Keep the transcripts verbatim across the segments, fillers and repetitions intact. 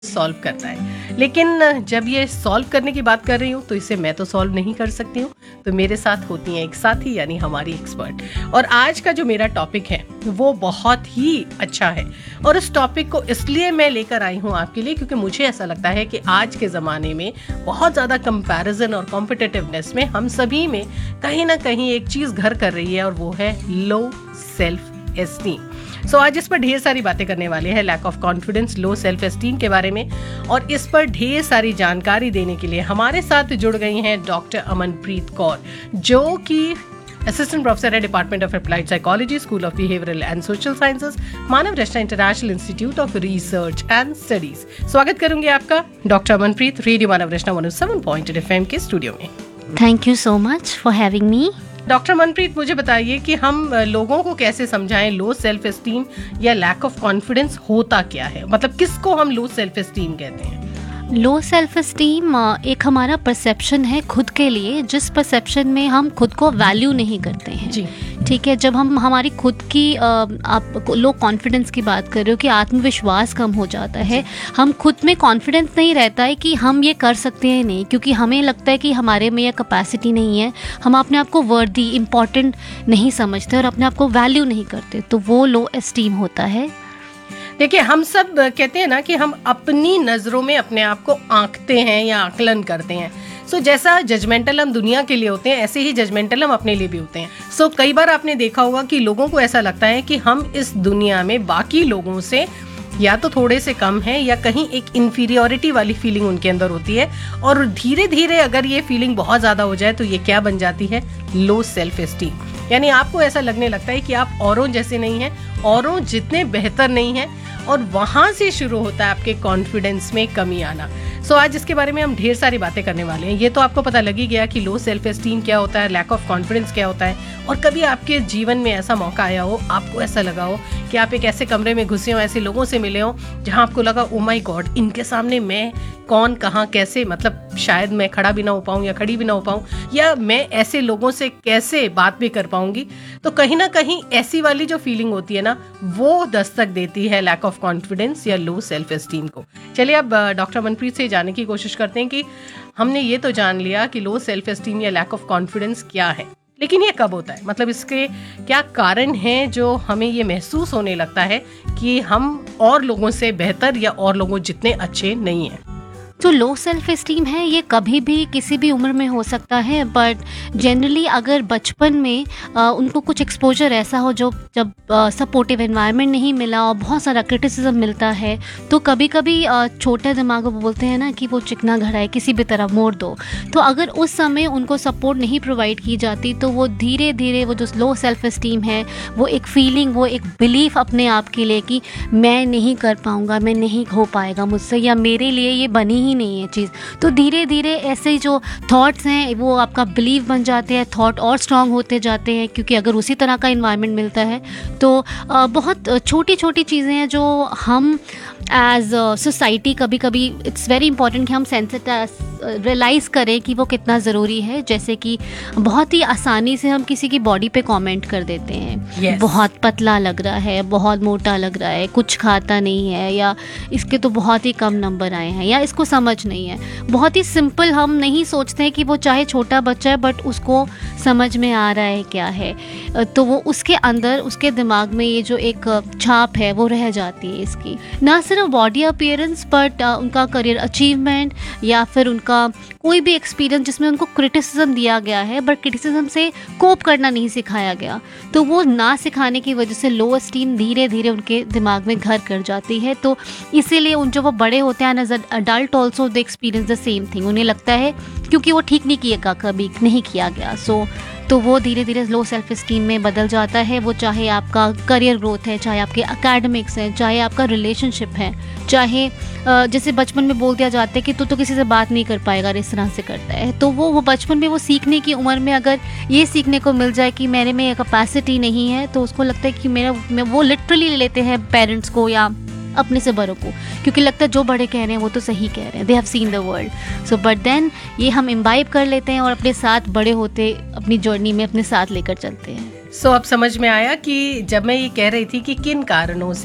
Solve करना है। लेकिन जब ये सॉल्व करने की बात कर रही हूँ तो इसे मैं तो सॉल्व नहीं कर सकती हूँ, तो मेरे साथ होती हैं एक साथी यानी हमारी एक्सपर्ट। और आज का जो मेरा टॉपिक है वो बहुत ही अच्छा है और इस टॉपिक को इसलिए मैं लेकर आई हूँ आपके लिए क्योंकि मुझे ऐसा लगता है कि आज के ज़माने में बहुत ज़्यादा कंपैरिजन और कॉम्पिटिटिवनेस में हम सभी में कहीं ना कहीं एक चीज़ घर कर रही है और वो है लो सेल्फ एस्टीम। सो so, आज इस पर ढेर सारी बातें करने वाले हैं, lack of confidence, low self esteem के बारे में। और इस पर ढेर सारी जानकारी देने के लिए हमारे साथ जुड़ गई हैं डॉक्टर अमनप्रीत कौर, जो कि असिस्टेंट प्रोफेसर है department of applied psychology, school of behavioural and social sciences, Manav Rachna international institute of research and studies. स्वागत करूंगी आपका डॉक्टर अमनप्रीत रेडियो मानव रचना one O seven point eight F M के स्टूडियो में। Thank you so much for having me. Doctor Manpreet, मुझे बताइए कि हम लोगों को कैसे समझाएं लो सेल्फ एस्टीम या लैक ऑफ कॉन्फिडेंस होता क्या है, मतलब किसको हम लो सेल्फ एस्टीम कहते हैं? लो सेल्फ एस्टीम एक हमारा परसेप्शन है खुद के लिए, जिस परसेप्शन में हम खुद को वैल्यू नहीं करते हैं। जी ठीक है, जब हम हमारी खुद की आप लो कॉन्फिडेंस की बात कर रहे हो कि आत्मविश्वास कम हो जाता है, हम खुद में कॉन्फिडेंस नहीं रहता है कि हम ये कर सकते हैं नहीं, क्योंकि हमें लगता है कि हमारे में ये कैपेसिटी नहीं है, हम अपने आप को वर्दी इम्पॉर्टेंट नहीं समझते और अपने आप को वैल्यू नहीं करते, तो वो लो एस्टीम होता है। देखिए, हम सब कहते हैं ना कि हम अपनी नज़रों में अपने आप को आंकते हैं या आकलन करते हैं। सो so, जैसा जजमेंटल हम दुनिया के लिए होते हैं ऐसे ही जजमेंटल हम अपने लिए भी होते हैं। सो so, कई बार आपने देखा होगा कि लोगों को ऐसा लगता है कि हम इस दुनिया में बाकी लोगों से या तो थोड़े से कम है या कहीं एक इन्फीरियोरिटी वाली फीलिंग उनके अंदर होती है, और धीरे धीरे अगर ये फीलिंग बहुत ज़्यादा हो जाए तो ये क्या बन जाती है? Low self esteem. यानी आपको ऐसा लगने लगता है कि आप औरों जैसे नहीं हैं, औरों जितने बेहतर नहीं हैं, और वहाँ से शुरू होता है आपके कॉन्फिडेंस में कमी आना। सो so, आज इसके बारे में हम ढेर सारी बातें करने वाले हैं। ये तो आपको पता लग ही गया कि लो सेल्फ एस्टीम क्या होता है, लैक ऑफ कॉन्फिडेंस क्या होता है, और कभी आपके जीवन में ऐसा मौका आया हो, आपको ऐसा लगा हो कि आप एक ऐसे कमरे में घुसे हो, ऐसे लोगों से मिले हो जहाँ आपको लगा ओ माय गॉड, इनके सामने मैं कौन, कहाँ, कैसे, मतलब शायद मैं खड़ा भी ना हो पाऊँ या खड़ी भी ना हो पाऊँ, या मैं ऐसे लोगों से कैसे बात भी कर पाऊंगी। तो कहीं ना कहीं ऐसी वाली जो फीलिंग होती है ना, वो दस्तक देती है लैक ऑफ कॉन्फिडेंस या लो सेल्फ एस्टीम को। चलिए अब डॉक्टर मनप्रीत से जानने की कोशिश करते हैं कि हमने ये तो जान लिया कि लो सेल्फ एस्टीम या लैक ऑफ कॉन्फिडेंस क्या है, लेकिन ये कब होता है, मतलब इसके क्या कारण हैं जो हमें ये महसूस होने लगता है कि हम और लोगों से बेहतर या और लोगों जितने अच्छे नहीं हैं? जो लो सेल्फ एस्टीम है ये कभी भी किसी भी उम्र में हो सकता है, बट जनरली अगर बचपन में आ, उनको कुछ एक्सपोजर ऐसा हो जो जब सपोर्टिव एनवायरनमेंट नहीं मिला और बहुत सारा क्रिटिसिज्म मिलता है, तो कभी कभी आ, छोटे दिमाग को बोलते हैं ना कि वो चिकना घड़ा है, किसी भी तरह मोड़ दो। तो अगर उस समय उनको सपोर्ट नहीं प्रोवाइड की जाती तो वो धीरे धीरे वो जो लो सेल्फ एस्टीम है, वो एक फीलिंग, वो एक बिलीफ अपने आप के लिए कि मैं नहीं कर पाऊँगा, मैं नहीं हो पाएगा मुझसे, या मेरे लिए ये बनी ही नहीं है चीज़, तो धीरे धीरे ऐसे जो थॉट्स हैं वो आपका बिलीव बन जाते हैं, थॉट और स्ट्रांग होते जाते हैं, क्योंकि अगर उसी तरह का इन्वायरमेंट मिलता है तो आ, बहुत छोटी छोटी चीज़ें हैं जो हम एज सोसाइटी कभी कभी इट्स वेरी इंपॉर्टेंट कि हम सेंसिटाइज रियलाइज़ करें कि वो कितना ज़रूरी है। जैसे कि बहुत ही आसानी से हम किसी की बॉडी पे कमेंट कर देते हैं, yes. बहुत पतला लग रहा है, बहुत मोटा लग रहा है, कुछ खाता नहीं है, या इसके तो बहुत ही कम नंबर आए हैं, या इसको समझ नहीं है। बहुत ही सिंपल, हम नहीं सोचते हैं कि वो चाहे छोटा बच्चा है बट उसको समझ में आ रहा है क्या है, तो वो उसके अंदर, उसके दिमाग में ये जो एक छाप है वो रह जाती है इसकी। ना सिर्फ बॉडी अपीयरेंस बट उनका करियर अचीवमेंट या फिर उनका कोई भी एक्सपीरियंस जिसमें उनको क्रिटिसिज्म दिया गया है बट क्रिटिसिज्म से कोप करना नहीं सिखाया गया, तो वो ना सिखाने की वजह से लो एस्टीम धीरे धीरे उनके दिमाग में घर कर जाती है। तो इसीलिए उन जो वो बड़े होते हैं as adult also they experience the same thing. उन्हें लगता है क्योंकि वो ठीक नहीं किएगा, कभी नहीं किया गया, सो तो वो धीरे धीरे लो सेल्फ एस्टीम में बदल जाता है। वो चाहे आपका करियर ग्रोथ है, चाहे आपके एकेडमिक्स है, चाहे आपका रिलेशनशिप है, चाहे जैसे बचपन में बोल दिया जाता है कि तू तो किसी से बात नहीं कर पाएगा, इस तरह से करता है, तो वो वो बचपन में वो सीखने की उम्र में अगर ये सीखने को मिल जाए कि मेरे में ये कैपेसिटी नहीं है, तो उसको लगता है कि मेरा मैं वो लिटरली ले लेते हैं पेरेंट्स को या अपने से बड़ों को, क्योंकि लगता है जो बड़े कह रहे हैं वो तो सही कह रहे हैं, they have seen the world. So but then ये हम इम्बाइब कर लेते हैं और अपने साथ बड़े होते अपनी जर्नी में अपने साथ लेकर चलते हैं। सो so, अब समझ में आया कि जब मैं ये कह रही थी कि किन कारणों से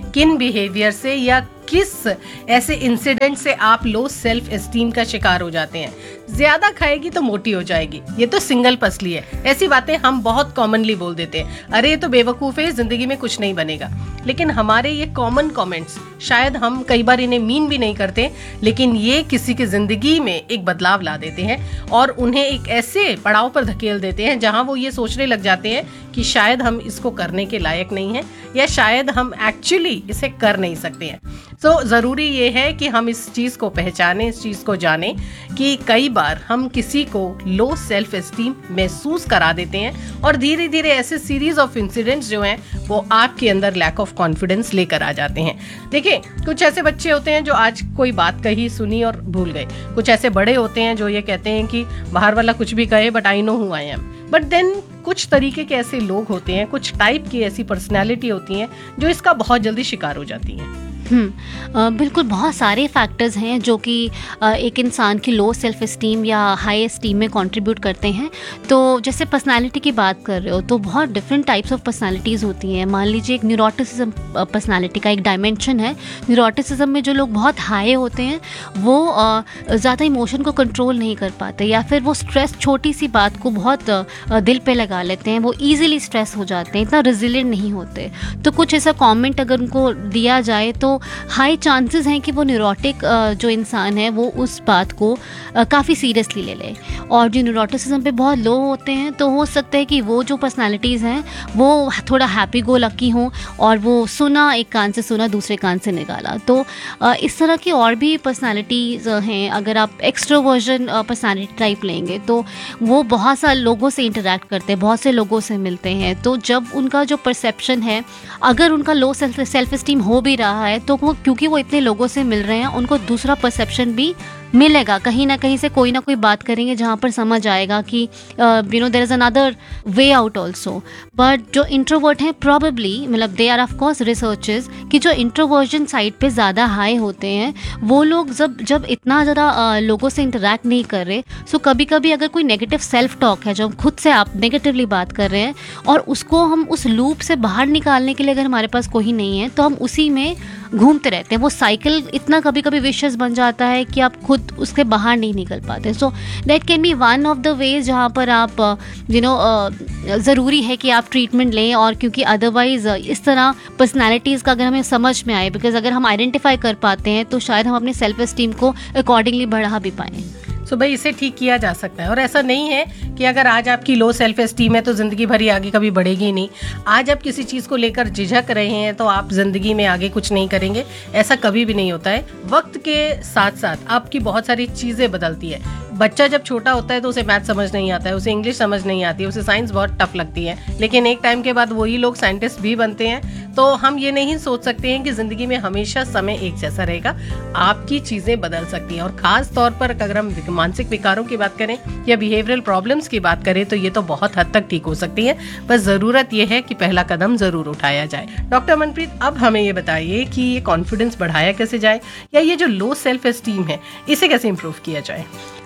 किन बिहेवियर से या किस ऐसे इंसिडेंट से आप लो सेल्फ एस्टीम का शिकार हो जाते हैं। ज्यादा खाएगी तो मोटी हो जाएगी, ये तो सिंगल पसली है। ऐसी बातें हम बहुत कॉमनली बोल देते हैं, अरे ये तो बेवकूफ है, जिंदगी में कुछ नहीं बनेगा। लेकिन हमारे ये कॉमन कमेंट्स, शायद हम कई बार इन्हें मीन भी नहीं करते, लेकिन ये किसी की जिंदगी में एक बदलाव ला देते हैं और उन्हें एक ऐसे पड़ाव पर धकेल देते हैं जहां वो ये सोचने लग जाते हैं कि शायद हम इसको करने के लायक नहीं हैं या शायद हम एक्चुअली इसे कर नहीं सकते हैं। तो so, ज़रूरी ये है कि हम इस चीज़ को पहचानें, इस चीज़ को जानें कि कई बार हम किसी को लो सेल्फ एस्टीम महसूस करा देते हैं और धीरे धीरे ऐसे सीरीज ऑफ इंसिडेंट्स जो हैं वो आपके अंदर लैक ऑफ कॉन्फिडेंस लेकर आ जाते हैं। देखिए, कुछ ऐसे बच्चे होते हैं जो आज कोई बात कही, सुनी और भूल गए। कुछ ऐसे बड़े होते हैं जो ये कहते हैं कि बाहर वाला कुछ भी कहे but I know who I am. But then कुछ तरीके के ऐसे लोग होते हैं, कुछ टाइप की ऐसी पर्सनैलिटी होती हैं जो इसका बहुत जल्दी शिकार हो जाती हैं। हम्म बिल्कुल, बहुत सारे फैक्टर्स हैं जो कि एक इंसान की लो सेल्फ एस्टीम या हाई एस्टीम में कंट्रीब्यूट करते हैं। तो जैसे पर्सनालिटी की बात कर रहे हो तो बहुत डिफरेंट टाइप्स ऑफ पर्सनालिटीज़ होती हैं। मान लीजिए एक न्यूरोटिसिज्म पर्सनालिटी का एक डायमेंशन है। न्यूरोटिसिज्म में जो लोग बहुत हाई होते हैं वो ज़्यादा इमोशन को कंट्रोल नहीं कर पाते, या फिर वो स्ट्रेस, छोटी सी बात को बहुत दिल पे लगा लेते हैं, वो ईजिली स्ट्रेस हो जाते हैं, इतना रेजिलिएंट नहीं होते। तो कुछ ऐसा कॉमेंट अगर उनको दिया जाए तो हाई चांसेस हैं कि वो न्यूरोटिक जो इंसान है वो उस बात को काफ़ी सीरियसली ले ले। और जो न्यूरोटिसिज्म पे बहुत लो होते हैं तो हो सकता है कि वो जो पर्सनालिटीज़ हैं वो थोड़ा हैप्पी गो लकी हों और वो सुना, एक कान से सुना दूसरे कान से निकाला। तो इस तरह की और भी पर्सनालिटीज़ हैं। अगर आप एक्सट्रोवर्जन पर्सनालिटी टाइप लेंगे तो वो बहुत सारे लोगों से इंटरेक्ट करते हैं, बहुत से लोगों से मिलते हैं। तो जब उनका जो परसेप्शन है, अगर उनका लो सेल्फ सेल्फ एस्टीम हो भी रहा है तो वो, क्योंकि वो इतने लोगों से मिल रहे हैं, उनको दूसरा परसेप्शन भी मिलेगा। कहीं ना कहीं से कोई ना कोई बात करेंगे जहाँ पर समझ आएगा कि you know there is another way out also. But जो इंट्रोवर्ट हैं प्रॉबेबली, मतलब they are of course researches कि जो इंट्रोवर्जन साइड पे ज़्यादा हाई होते हैं वो लोग जब जब इतना ज़रा लोगों से इंटरेक्ट नहीं कर रहे, सो कभी कभी अगर कोई नेगेटिव सेल्फ टॉक है, जो हम खुद से आप नेगेटिवली बात कर रहे हैं और उसको हम उस लूप से बाहर निकालने के लिए अगर हमारे पास कोई नहीं है तो हम उसी में घूमते रहते हैं। वो साइकिल इतना कभी कभी विशियस बन जाता है कि आप खुद उसके बाहर नहीं निकल पाते। So that can be one of the ways जहाँ पर आप यू नो ज़रूरी है कि आप ट्रीटमेंट लें। और क्योंकि अदरवाइज इस तरह पर्सनैलिटीज़ का अगर हमें समझ में आए, बिकॉज अगर हम आइडेंटिफाई कर पाते हैं तो शायद हम अपने सेल्फ एस्टीम को अकॉर्डिंगली बढ़ा भी पाएँ। सो so भाई, इसे ठीक किया जा सकता है। और ऐसा नहीं है कि अगर आज आपकी लो सेल्फ एस्टीम है तो ज़िंदगी भर ही आगे कभी बढ़ेगी नहीं। आज आप किसी चीज़ को लेकर झिझक रहे हैं तो आप ज़िंदगी में आगे कुछ नहीं करेंगे, ऐसा कभी भी नहीं होता है। वक्त के साथ साथ आपकी बहुत सारी चीज़ें बदलती है। बच्चा जब छोटा होता है तो उसे मैथ समझ नहीं आता है, उसे इंग्लिश समझ नहीं आती है, उसे साइंस बहुत टफ लगती है, लेकिन एक टाइम के बाद वही लोग साइंटिस्ट भी बनते हैं। तो हम ये नहीं सोच सकते हैं कि ज़िंदगी में हमेशा समय एक जैसा रहेगा। आपकी चीज़ें बदल सकती हैं। और ख़ास तौर पर अगर हम मानसिक विकारों की बात करें या बिहेवियरल प्रॉब्लम्स की बात करें तो ये तो बहुत हद तक ठीक हो सकती है। बस ज़रूरत यह है कि पहला कदम ज़रूर उठाया जाए। डॉक्टर मनप्रीत, अब हमें ये बताइए कि ये कॉन्फिडेंस बढ़ाया कैसे जाए, या ये जो लो सेल्फ एस्टीम है इसे कैसे इम्प्रूव किया जाए?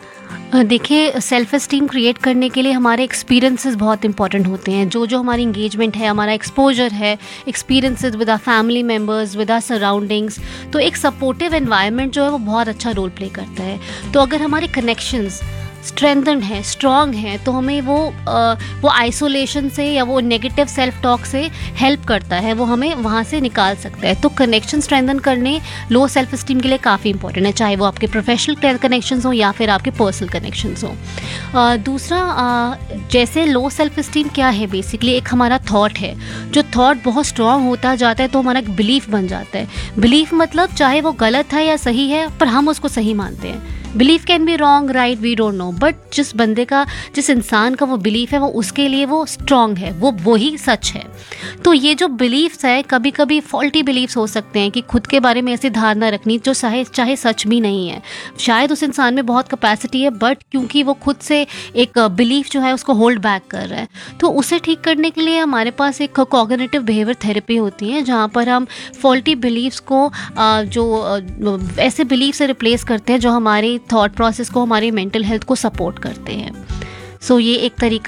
देखिए, सेल्फ एस्टीम क्रिएट करने के लिए हमारे एक्सपीरियंसेस बहुत इंपॉर्टेंट होते हैं। जो जो हमारी इंगेजमेंट है, हमारा एक्सपोजर है, experiences with our family members, with our surroundings, तो एक सपोर्टिव एनवायरनमेंट जो है वो बहुत अच्छा रोल प्ले करता है। तो अगर हमारे कनेक्शंस स्ट्रेंथन्ड है, स्ट्रॉन्ग है, तो हमें वो आ, वो आइसोलेशन से या वो नेगेटिव सेल्फ टॉक से हेल्प करता है, वो हमें वहाँ से निकाल सकता है। तो कनेक्शन स्ट्रेंथन करने लो सेल्फ एस्टीम के लिए काफ़ी इंपॉर्टेंट है, चाहे वो आपके प्रोफेशनल कनेक्शंस हो या फिर आपके पर्सनल कनेक्शंस हो। दूसरा, आ, जैसे लो सेल्फ एस्टीम क्या है, बेसिकली एक हमारा थॉट है। जो थॉट बहुत स्ट्रॉन्ग होता जाता है तो हमारा एक बिलीफ बन जाता है। बिलीफ मतलब चाहे वो गलत है या सही है, पर हम उसको सही मानते हैं। Belief can be wrong, right, we don't know, but जिस बंदे का, जिस इंसान का वो बिलीफ है वो उसके लिए वो स्ट्रॉन्ग है, वो वही सच है। तो ये जो बिलीफ्स है, कभी कभी फॉल्टी बिलीफ्स हो सकते हैं कि खुद के बारे में ऐसी धारणा रखनी जो चाहे चाहे सच भी नहीं है। शायद उस इंसान में बहुत कैपेसिटी है, बट क्योंकि वो खुद से एक बिलीफ जो है उसको होल्ड बैक कर रहा है। तो उसे ठीक करने के लिए हमारे पास एक कॉग्निटिव बिहेवियर थेरेपी होती है, जहाँ पर हम फॉल्टी बिलीफ्स को जो ऐसे बिलीफ से रिप्लेस करते हैं जो हमारे थॉट प्रोसेस को, हमारी मेंटल हेल्थ को सपोर्ट करते हैं। सो so, ये एक तरीका है।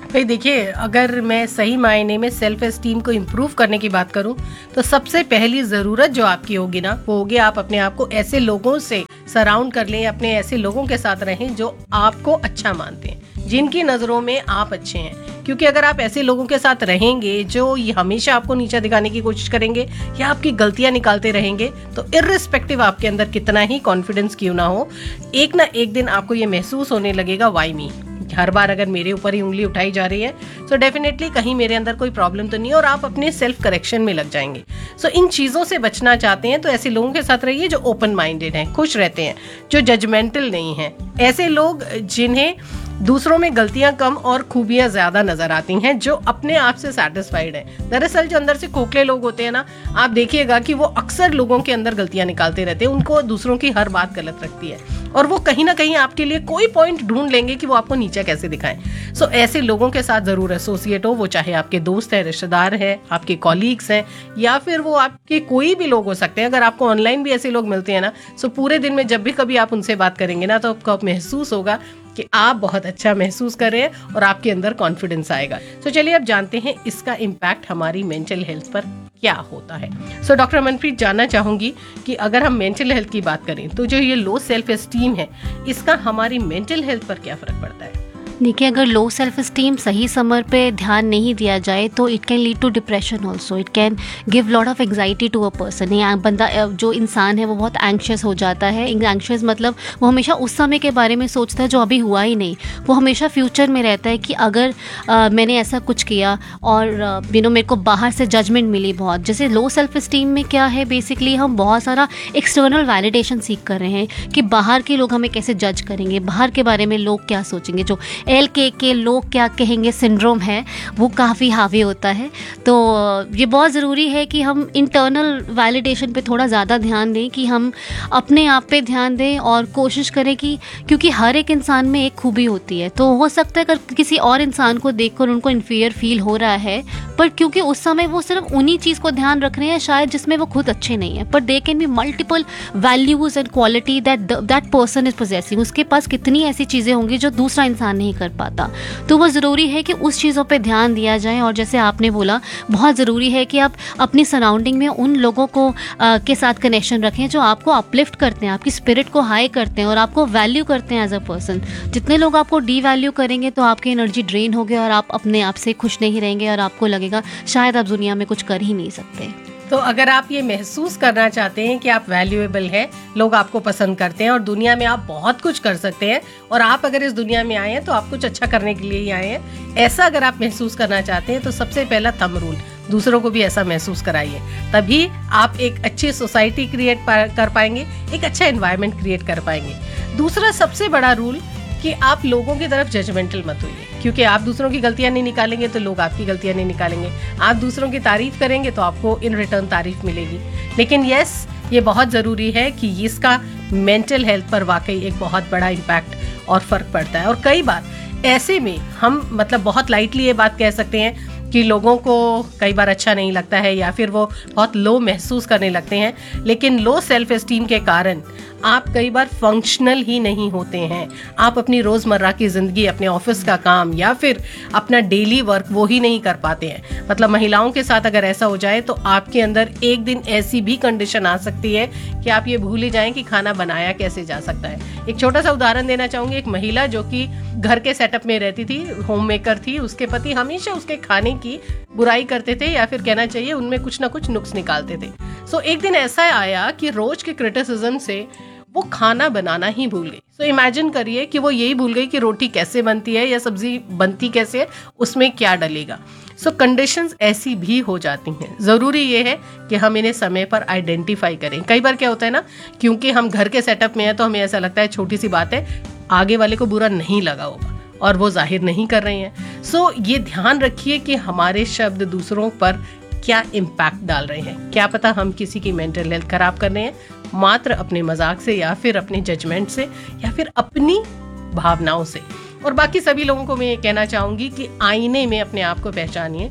भाई देखिए, अगर मैं सही मायने में सेल्फ एस्टीम को इम्प्रूव करने की बात करूं तो सबसे पहली ज़रूरत जो आपकी होगी ना, वो होगी आप अपने आप को ऐसे लोगों से सराउंड कर लें, अपने ऐसे लोगों के साथ रहें जो आपको अच्छा मानते हैं, जिनकी नज़रों में आप अच्छे हैं। क्योंकि अगर आप ऐसे लोगों के साथ रहेंगे जो ये हमेशा आपको नीचा दिखाने की कोशिश करेंगे या आपकी गलतियां निकालते रहेंगे, तो इर्रिस्पेक्टिव आपके अंदर कितना ही कॉन्फिडेंस क्यों ना हो, एक ना एक दिन आपको ये महसूस होने लगेगा, वाई मी, हर बार अगर मेरे ऊपर ही उंगली उठाई जा रही है तो डेफिनेटली कहीं मेरे अंदर कोई प्रॉब्लम तो नहीं है, और आप अपने सेल्फ करेक्शन में लग जाएंगे। सो so, इन चीज़ों से बचना चाहते हैं तो ऐसे लोगों के साथ रहिए जो ओपन माइंडेड हैं, खुश रहते हैं, जो जजमेंटल नहीं हैं, ऐसे लोग जिन्हें दूसरों में गलतियां कम और खूबियां ज्यादा नजर आती हैं, जो अपने आप से सेटिस्फाइड है। दरअसल जो अंदर से खोखले लोग होते हैं ना, आप देखिएगा कि वो अक्सर लोगों के अंदर गलतियां निकालते रहते हैं, उनको दूसरों की हर बात गलत लगती है और वो कहीं ना कहीं आपके लिए कोई पॉइंट ढूंढ लेंगे कि वो आपको नीचा कैसे दिखाएं। सो so, ऐसे लोगों के साथ जरूर एसोसिएट हो, वो चाहे आपके दोस्त है, रिश्तेदार है, आपके कॉलीग्स हैं, या फिर वो आपके कोई भी लोग हो सकते हैं। अगर आपको ऑनलाइन भी ऐसे लोग मिलते हैं ना, सो पूरे दिन में जब भी कभी आप उनसे बात करेंगे ना, तो आपको महसूस होगा कि आप बहुत अच्छा महसूस कर रहे हैं और आपके अंदर कॉन्फिडेंस आएगा। सो so, चलिए अब जानते हैं इसका इम्पैक्ट हमारी मेंटल हेल्थ पर क्या होता है। सो so, डॉक्टर मनप्रीत, जानना चाहूंगी कि अगर हम मेंटल हेल्थ की बात करें तो जो ये लो सेल्फ एस्टीम है, इसका हमारी मेंटल हेल्थ पर क्या फर्क पड़ता है? देखिए, अगर लो सेल्फ एस्टीम सही समय पे ध्यान नहीं दिया जाए तो it can lead to depression also. It can give lot of anxiety to a person. ये बंदा, जो इंसान है, वो बहुत एंक्शियस हो जाता है। एंक्शियस मतलब वो हमेशा उस समय के बारे में सोचता है जो अभी हुआ ही नहीं। वो हमेशा फ्यूचर में रहता है कि अगर आ, मैंने ऐसा कुछ किया और यू नो मेरे को बाहर से जजमेंट मिली बहुत। जैसे लो सेल्फ एस्टीम में क्या है, बेसिकली हम बहुत सारा एक्सटर्नल वैलिडेशन सीख कर रहे हैं कि बाहर के लोग हमें कैसे जज करेंगे, बाहर के बारे में लोग क्या सोचेंगे। जो एल के के लोग क्या कहेंगे सिंड्रोम है, वो काफ़ी हावी होता है। तो ये बहुत ज़रूरी है कि हम इंटरनल वैलिडेशन पे थोड़ा ज़्यादा ध्यान दें, कि हम अपने आप पे ध्यान दें और कोशिश करें कि, क्योंकि हर एक इंसान में एक खूबी होती है। तो हो सकता है अगर किसी और इंसान को देखकर उनको इन्फीरियर फील हो रहा है, पर क्योंकि उस समय वो सिर्फ उन्हीं चीज़ को ध्यान रख रहे हैं शायद जिसमें वो खुद अच्छे नहीं है, पर they can be multiple values and quality that that person is possessing. उसके पास कितनी ऐसी चीज़ें होंगी जो दूसरा इंसान नहीं कर पाता। तो वो ज़रूरी है कि उस चीज़ों पे ध्यान दिया जाए। और जैसे आपने बोला, बहुत ज़रूरी है कि आप अपनी सराउंडिंग में उन लोगों को आ, के साथ कनेक्शन रखें जो आपको अपलिफ्ट करते हैं, आपकी स्पिरिट को हाई करते हैं और आपको वैल्यू करते हैं एज अ पर्सन। जितने लोग आपको डी वैल्यू करेंगे तो आपकी एनर्जी ड्रेन होगी और आप अपने आप से खुश नहीं रहेंगे और आपको लगेगा शायद आप दुनिया में कुछ कर ही नहीं सकते। तो अगर आप ये महसूस करना चाहते हैं कि आप वैल्यूएबल हैं, लोग आपको पसंद करते हैं और दुनिया में आप बहुत कुछ कर सकते हैं, और आप अगर इस दुनिया में आए हैं तो आप कुछ अच्छा करने के लिए ही आए हैं, ऐसा अगर आप महसूस करना चाहते हैं तो सबसे पहला थंब रूल, दूसरों को भी ऐसा महसूस कराइए। तभी आप एक अच्छी सोसाइटी क्रिएट कर पाएंगे, एक अच्छा एनवायरनमेंट क्रिएट कर पाएंगे। दूसरा सबसे बड़ा रूल कि आप लोगों की तरफ जजमेंटल मत होइए, क्योंकि आप दूसरों की गलतियां नहीं निकालेंगे तो लोग आपकी गलतियां नहीं निकालेंगे। आप दूसरों की तारीफ करेंगे तो आपको इन रिटर्न तारीफ मिलेगी। लेकिन यस, ये बहुत ज़रूरी है कि इसका मेंटल हेल्थ पर वाकई एक बहुत बड़ा इम्पैक्ट और फ़र्क पड़ता है। और कई बार ऐसे में हम मतलब बहुत लाइटली ये बात कह सकते हैं कि लोगों को कई बार अच्छा नहीं लगता है या फिर वो बहुत लो महसूस करने लगते हैं, लेकिन लो सेल्फ एस्टीम के कारण आप कई बार फंक्शनल ही नहीं होते हैं। आप अपनी रोज़मर्रा की ज़िंदगी, अपने ऑफिस का काम या फिर अपना डेली वर्क वो ही नहीं कर पाते हैं। मतलब महिलाओं के साथ अगर ऐसा हो जाए तो आपके अंदर एक दिन ऐसी भी कंडीशन आ सकती है कि आप ये भूल ही जाएं कि खाना बनाया कैसे जा सकता है। एक छोटा सा उदाहरण देना चाहूँगी। एक महिला जो कि घर के सेटअप में रहती थी, होम मेकर थी, उसके पति हमेशा उसके खाने की बुराई करते थे या फिर कहना चाहिए उनमें कुछ ना कुछ नुक्स निकालते थे। सो एक दिन ऐसा आया कि रोज के क्रिटिसिज्म से वो खाना बनाना ही भूल गई। सो इमेजिन करिए कि वो यही भूल गई कि रोटी कैसे बनती है या सब्जी बनती कैसे है, उसमें क्या डलेगा। सो कंडीशंस ऐसी भी हो जाती हैं। ज़रूरी ये है कि हम इन्हें समय पर आइडेंटिफाई करें। कई बार क्या होता है ना, क्योंकि हम घर के सेटअप में हैं तो हमें ऐसा लगता है छोटी सी बात है, आगे वाले को बुरा नहीं लगा होगा और वो जाहिर नहीं कर रहे हैं। सो ये ध्यान रखिए कि हमारे शब्द दूसरों पर क्या इम्पैक्ट डाल रहे हैं। क्या पता हम किसी की मेंटल हेल्थ खराब कर रहे हैं मात्र अपने मजाक से या फिर अपने जजमेंट से या फिर अपनी भावनाओं से। और बाकी सभी लोगों को मैं ये कहना चाहूंगी कि आईने में अपने आप को पहचानिए,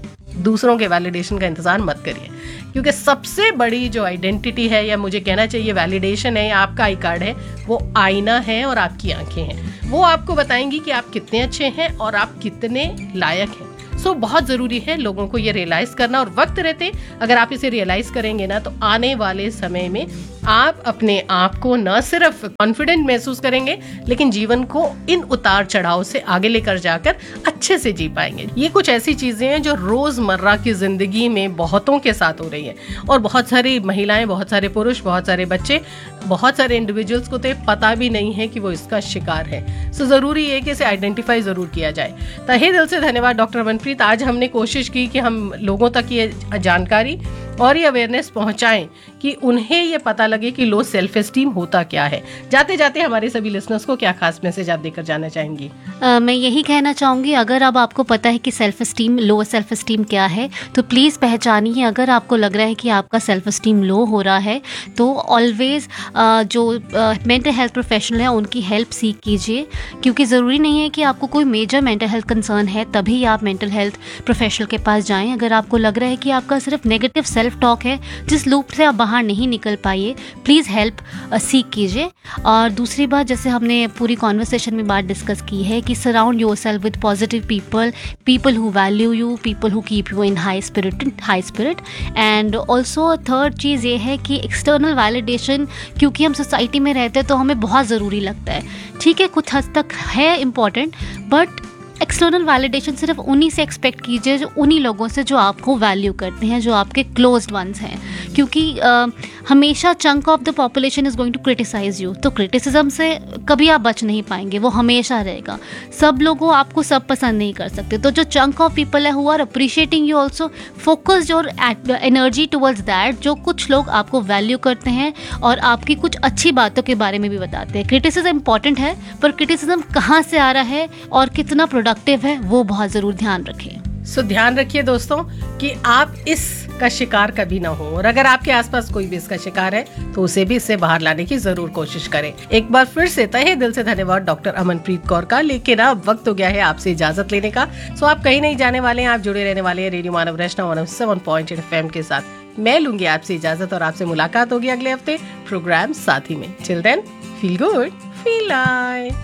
दूसरों के वैलिडेशन का इंतज़ार मत करिए, क्योंकि सबसे बड़ी जो आइडेंटिटी है, या मुझे कहना चाहिए वैलिडेशन है, या आपका आई कार्ड है, वो आईना है और आपकी आंखें हैं। वो आपको बताएंगी कि आप कितने अच्छे हैं और आप कितने लायक हैं। सो so, बहुत ज़रूरी है लोगों को ये रियलाइज़ करना, और वक्त रहते अगर आप इसे रियलाइज़ करेंगे ना, तो आने वाले समय में आप अपने आप को न सिर्फ कॉन्फिडेंट महसूस करेंगे, लेकिन जीवन को इन उतार चढ़ाव से आगे लेकर जाकर अच्छे से जी पाएंगे। ये कुछ ऐसी चीज़ें हैं जो रोज़मर्रा की ज़िंदगी में बहुतों के साथ हो रही है, और बहुत सारी महिलाएं, बहुत सारे पुरुष, बहुत सारे बच्चे, बहुत सारे इंडिविजुअल्स को तो पता भी नहीं है कि वो इसका शिकार है। सो ज़रूरी है कि इसे आइडेंटिफाई ज़रूर किया जाए। तहे दिल से धन्यवाद डॉक्टर अमनप्रीत। आज हमने कोशिश की कि हम लोगों तक ये जानकारी और ये अवेयरनेस पहुंचाएं कि उन्हें ये पता लगे कि लो सेल्फ एस्टीम होता क्या है। जाते जाते हमारे सभी लिसनर्स को क्या खास मैसेज आप देकर जाना चाहेंगी? uh, मैं यही कहना चाहूँगी, अगर अब आपको पता है कि self esteem, low self esteem क्या है, तो प्लीज़ पहचानिए। अगर आपको लग रहा है कि आपका सेल्फ एस्टीम लो हो रहा है, तो ऑलवेज़ uh, जो मेंटल हेल्थ प्रोफेशनल है उनकी हेल्प सीख कीजिए, क्योंकि ज़रूरी नहीं है कि आपको कोई मेजर मेंटल हेल्थ कंसर्न है तभी आप मेंटल हेल्थ प्रोफेशनल के पास जाएँ। अगर आपको लग रहा है कि आपका सिर्फ नेगेटिव सेल्फ टॉक है, जिस लूप से आप बाहर नहीं निकल पाइए, प्लीज़ हेल्प सीख कीजिए। और दूसरी बात, जैसे हमने पूरी कॉन्वर्सेशन में बात डिस्कस की है कि surround yourself with positive people, people who value you, people who keep you in high spirit high spirit and also third चीज़ ये है कि एक्सटर्नल वैलिडेशन, क्योंकि हम सोसाइटी में रहते हैं तो हमें बहुत ज़रूरी लगता है। ठीक है, कुछ हद तक है इम्पॉर्टेंट, बट एक्सटर्नल वैलिडेशन सिर्फ उन्हीं से एक्सपेक्ट कीजिए, जो उन्हीं लोगों से जो आपको वैल्यू करते हैं, जो आपके क्लोज्ड वंस हैं, क्योंकि uh, हमेशा chunk of the population is going to criticise you. तो क्रिटिसिज्म से कभी आप बच नहीं पाएंगे, वो हमेशा रहेगा। सब लोगों आपको सब पसंद नहीं कर सकते, तो जो चंक ऑफ पीपल है who are appreciating you, also focus your energy towards that. जो कुछ लोग आपको वैल्यू करते हैं और आपकी कुछ अच्छी बातों के बारे में भी बताते हैं। क्रिटिसिज्म इंपॉर्टेंट है, पर क्रिटिसिज्म कहाँ से आ रहा है और कितना प्रोडक्टिव है, वो बहुत ज़रूर ध्यान रखें। सो so, ध्यान रखिए दोस्तों कि आप इसका शिकार कभी ना हो, और अगर आपके आसपास कोई भी इसका शिकार है तो उसे भी इससे बाहर लाने की जरूर कोशिश करें। एक बार फिर से तहे दिल से धन्यवाद डॉक्टर अमनप्रीत कौर का। लेकिन अब वक्त हो गया है आपसे इजाजत लेने का। सो आप कहीं नहीं जाने वाले हैं, आप जुड़े रहने वाले हैं रेडियो मानव रचना one O seven point eight F M के साथ। मैं लूंगी आपसे इजाजत और आपसे मुलाकात होगी अगले हफ्ते प्रोग्राम साथी में। Till then, feel good, feel like.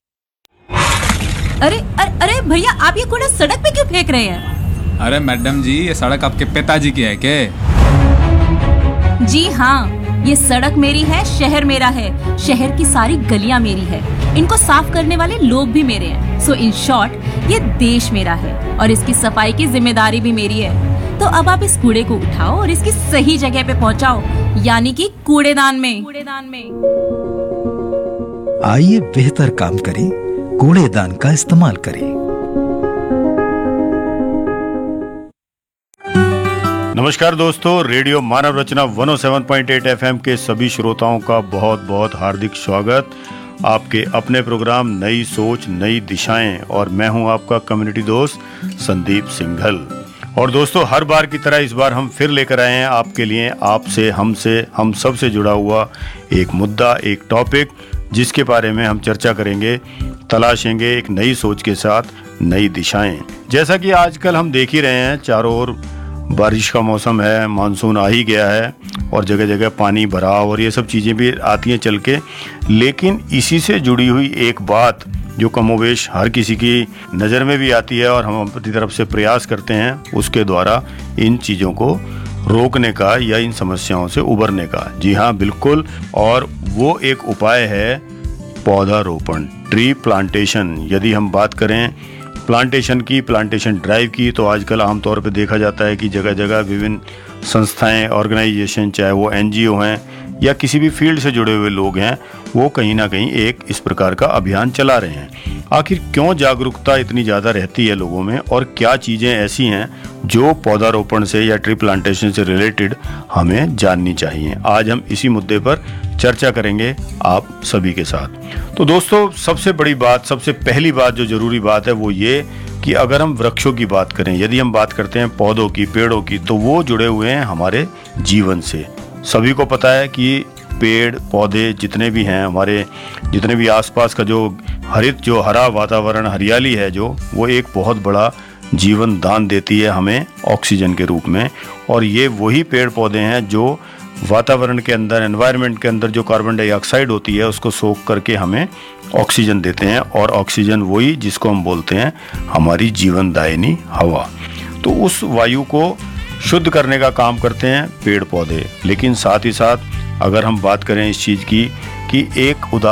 अरे अरे अरे भैया, आप ये कूड़ा सड़क पे क्यों फेंक रहे हैं? अरे मैडम जी, ये सड़क आपके पिताजी की है क्या? जी हाँ, ये सड़क मेरी है, शहर मेरा है, शहर की सारी गलियां मेरी है, इनको साफ करने वाले लोग भी मेरे हैं। सो इन शॉर्ट, ये देश मेरा है और इसकी सफाई की जिम्मेदारी भी मेरी है। तो अब आप इस कूड़े को उठाओ और इसकी सही जगह पे पहुंचाओ, यानी कि कूड़ेदान में। कूड़ेदान में आइए बेहतर काम करें, कूड़ेदान का इस्तेमाल करें। नमस्कार दोस्तों, रेडियो मानव रचना one O seven point eight F M के सभी श्रोताओं का बहुत बहुत हार्दिक स्वागत आपके अपने प्रोग्राम नई सोच नई दिशाएं। और मैं हूं आपका कम्युनिटी दोस्त संदीप सिंघल। और दोस्तों, हर बार की तरह इस बार हम फिर लेकर आए हैं आपके लिए, आपसे, हमसे, हम सब से जुड़ा हुआ एक मुद्दा, एक टॉपिक, जिसके बारे में हम चर्चा करेंगे, तलाशेंगे एक नई सोच के साथ नई दिशाएं। जैसा कि आजकल हम देख ही रहे हैं, चारों ओर बारिश का मौसम है, मानसून आ ही गया है और जगह जगह पानी भराव और ये सब चीज़ें भी आती हैं चल के। लेकिन इसी से जुड़ी हुई एक बात जो कमोवेश हर किसी की नज़र में भी आती है और हम अपनी तरफ से प्रयास करते हैं उसके द्वारा इन चीज़ों को रोकने का या इन समस्याओं से उबरने का। जी हाँ, बिल्कुल। और वो एक उपाय है पौधारोपण, ट्री प्लांटेशन। यदि हम बात करें प्लांटेशन की, प्लांटेशन ड्राइव की, तो आजकल आमतौर पर देखा जाता है कि जगह जगह विभिन्न संस्थाएं, ऑर्गेनाइजेशन, चाहे वो एन जी ओ हैं या किसी भी फील्ड से जुड़े हुए लोग हैं, वो कहीं ना कहीं एक इस प्रकार का अभियान चला रहे हैं। आखिर क्यों जागरूकता इतनी ज़्यादा रहती है लोगों में, और क्या चीज़ें ऐसी हैं जो पौधारोपण से या ट्री प्लांटेशन से रिलेटेड हमें जाननी चाहिए? आज हम इसी मुद्दे पर चर्चा करेंगे आप सभी के साथ। तो दोस्तों, सबसे बड़ी बात, सबसे पहली बात जो ज़रूरी बात है वो ये कि अगर हम वृक्षों की बात करें, यदि हम बात करते हैं पौधों की, पेड़ों की, तो वो जुड़े हुए हैं हमारे जीवन से। सभी को पता है कि पेड़ पौधे जितने भी हैं, हमारे जितने भी आसपास का जो हरित, जो हरा वातावरण, हरियाली है, जो वो एक बहुत बड़ा जीवन दान देती है हमें ऑक्सीजन के रूप में। और ये वही पेड़ पौधे हैं जो वातावरण के अंदर, एनवायरनमेंट के अंदर जो कार्बन डाइऑक्साइड होती है उसको सोख करके हमें ऑक्सीजन देते हैं। और ऑक्सीजन वही जिसको हम बोलते हैं हमारी जीवनदायिनी हवा। तो उस वायु को शुद्ध करने का काम करते हैं पेड़ पौधे। लेकिन साथ ही साथ अगर हम बात करें इस चीज़ की कि एक उदाहरण